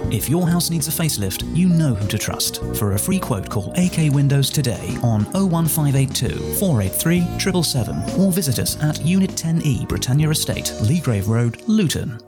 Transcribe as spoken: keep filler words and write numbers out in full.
If your house needs a facelift, you know who to trust. For a free quote, call A K Windows today on oh one five eight two, four eight three, seven seven seven or visit us at Unit ten E Britannia Estate, Leagrave Road, Luton.